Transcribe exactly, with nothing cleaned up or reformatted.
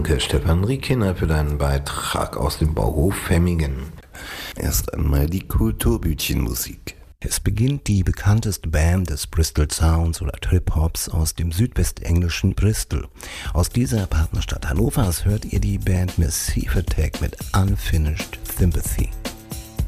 Danke, Stefan Riekener, für deinen Beitrag aus dem Bauhof Femmingen. Erst einmal die Kulturbütchenmusik. Es beginnt die bekannteste Band des Bristol Sounds oder Trip-Hops aus dem südwestenglischen Bristol. Aus dieser Partnerstadt Hannovers hört ihr die Band Massive Attack mit Unfinished Sympathy.